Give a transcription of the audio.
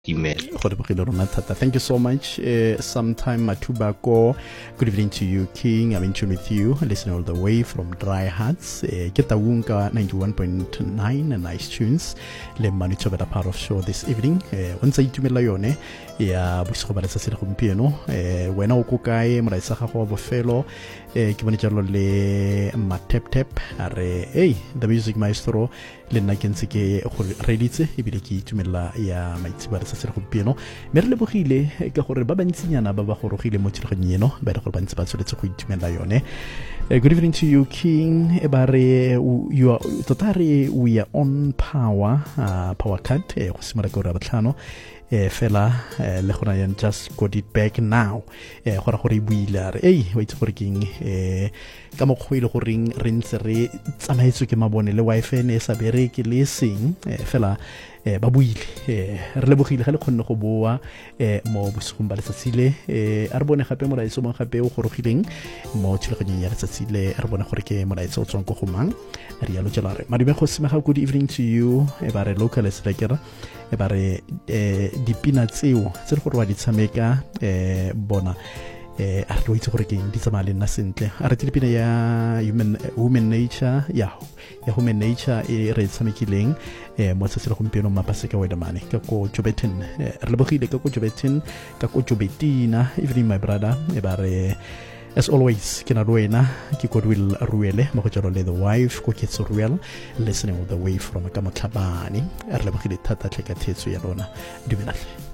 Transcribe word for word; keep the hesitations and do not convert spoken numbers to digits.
email. Thank you so much. Uh, sometime Matubako, good evening to you, King. I'm in tune with you, listening all the way from Dry Hearts. Ketawunga ninety-one point nine, nice tunes. Le Manitoba part of show this evening. Once I tumela yone, ya busko ba sa kumpieno. Wena ukukai mraisa go bofelo. Ke bone jalo le matep tep are hey the music maestro le nna ke ntse ke go reditse e bile ke itumela ya maitsibara sa sere gompieno me re le bogile ka gore ba bantsinyana ba ba gorogile mo tshiloganyeno ba re gore ba ntse ba tsoletse go itumela yone. Good evening to you, King. Ebare you are totally we are on power uh, power cut go simara go ra batlhano eh fela le gona yan just got it back now eh gora gore buile re eh wa itse gore king eh ka mokgwa ile gore re ntse re tsamaetse ke mabone le wifi ne sa bereke le sing eh fela eh ba buile eh re le bogile ga le khonne go boa eh mo bosegong ba letsatsile eh a re bone gape mo raitso mo gape o gorogileng mo tshiloganyeng ya letsatsile re bone gore ke mo raitso o tsong go gomang re ya lo tsela re madume go simega good evening to you e ba re local slacker e ba re eh dipina tseo tse re gore wa di tshameka eh bona eh a re itse gore ke di tsamaya le nna sentle a re dipina ya human woman nature ya ya human nature e re tshamekileng eh mo tsetse le gompieno mapase ka wedamane ka ko Jobetin re le bogile ka ko Jobetin ka ko Jobetina evening my brother e ba re as always ke na wena ke Godwill Ruele mo go jalo le the wife ko Ketso Ruel listening all the way from Kamatlabane re le bogile thata tleka thetso ya lona dumelale.